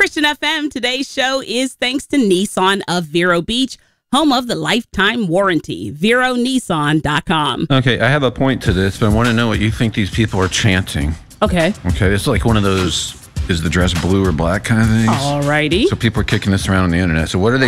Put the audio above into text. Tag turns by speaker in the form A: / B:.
A: Christian FM. Today's show is thanks to Nissan of Vero Beach, home of the lifetime warranty. VeroNissan.com.
B: Okay, I have a point to this, but I want to know what you think these people are chanting.
A: Okay.
B: Okay, it's like one of those, is the dress blue or black kind of things.
A: Alrighty.
B: So people are kicking this around on the internet. So what are they